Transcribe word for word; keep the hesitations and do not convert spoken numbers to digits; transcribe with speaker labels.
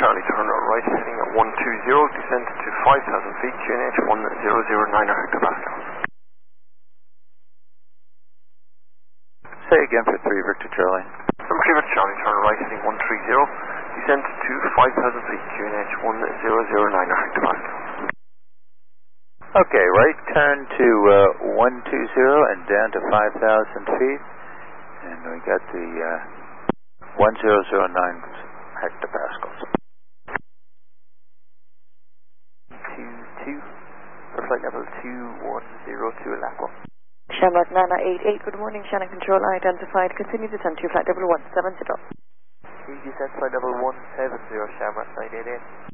Speaker 1: Charlie, turn right heading at one two zero, descend to five thousand feet, Q N H one zero zero nine hectopascals.
Speaker 2: Say again for three Victor Charlie.
Speaker 1: From three Victor Charlie, turn right heading one three zero, descend to five thousand feet, Q N H one zero zero nine hectopascals.
Speaker 2: Okay, right turn to uh, one two zero and down to five thousand feet. And we got the uh, one zero zero nine hectopascals.
Speaker 1: two two for flight level two one zero two Alaqua.
Speaker 3: Shamrock Nana eight eight, good morning, Shannon Control identified. Continue descent to flight level one seven zero.
Speaker 1: Descent flight level one seven zero, Shamrock nine eight eight.